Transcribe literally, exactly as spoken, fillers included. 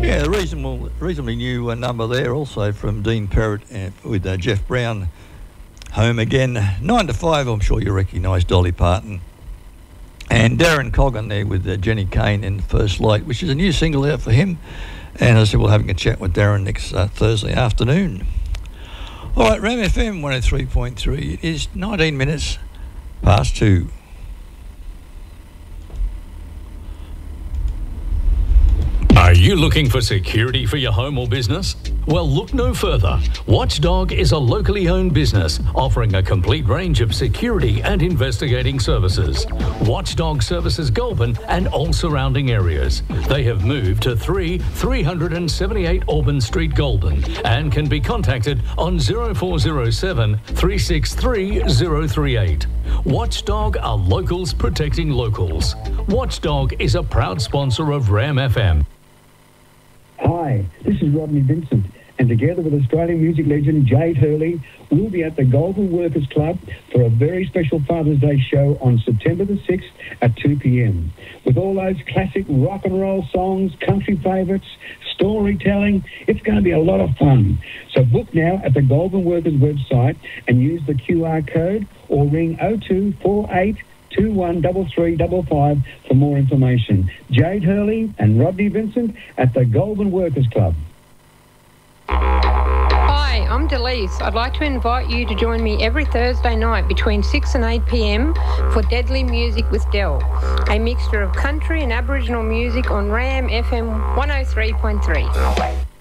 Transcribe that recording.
Yeah, the reasonable, reasonably new uh, number there also from Dean Perrott uh, with uh, Jeff Brown. Home again, nine to five. I'm sure you recognise Dolly Parton. And Darren Coggan there with uh, Jenny Kane in First Light, which is a new single out for him. And as I said, we're having a chat with Darren next uh, Thursday afternoon. All right, Ram F M one oh three point three. It is nineteen minutes past two. Are you looking for security for your home or business? Well, look no further. Watchdog is a locally owned business offering a complete range of security and investigating services. Watchdog services Goulburn and all surrounding areas. They have moved to three three seventy-eight Auburn Street, Goulburn, and can be contacted on zero four zero seven, three six three, zero three eight. Watchdog are locals protecting locals. Watchdog is a proud sponsor of Ram F M. Hi, this is Rodney Vincent, and together with Australian music legend Jade Hurley, we'll be at the Goulburn Workers Club for a very special Father's Day show on September the sixth at two p.m. With all those classic rock and roll songs, country favourites, storytelling, it's going to be a lot of fun. So book now at the Goulburn Workers website and use the Q R code or ring oh two four eight two one three three five five for more information. Jade Hurley and Rodney Vincent at the Goulburn Workers Club. Hi, I'm Delise. I'd like to invite you to join me every Thursday night between six and eight p.m. for Deadly Music with Del, a mixture of country and Aboriginal music on Ram F M one oh three point three.